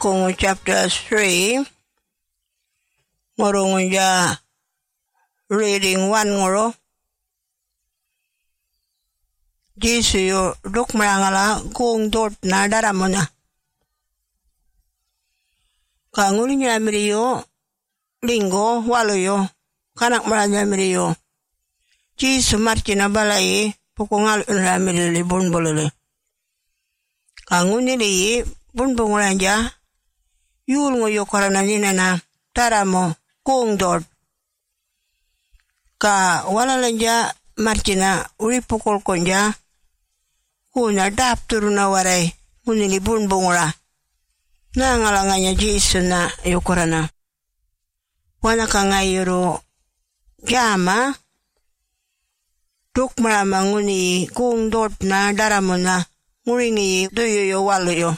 kung chapter 3 ngorong ja reading 1 ngoro Jisu duk marangala kung dot na daramona kanguli nya miriyo linggo waloyo kanak maranya miriyo Jisu marchina balai pukungal unra mirili bun bolole kanguni li bun bungulanja yul ngoyo korana ninana taramo kung dot ka walalanja marchina uri pukul konja kuna dap turuna warai munili bun bungula na ngalanganya Jisu na yukorana wana kangayuro jama duk marama nguni kung dot na daramona nguringi doyoyo waloyo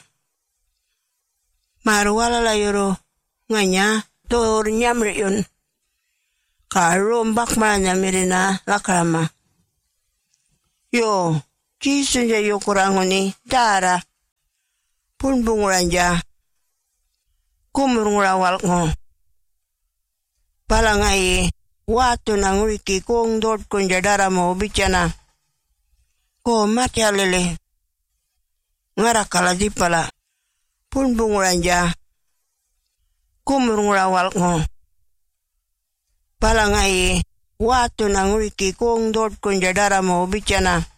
maru walala yoro nganya tor nyamri yun karum bak maranya mirina lakrama yo Jisu ja yo kurangoni dara pun bunguranja kumurungura walngo palangai watu nanguriki kung dot kunja dara mo bichana ko matya lele ngarakala dipala pun bunguranja kumurungura walngo palangai watu nanguriki kung dot kunja dara mo bichana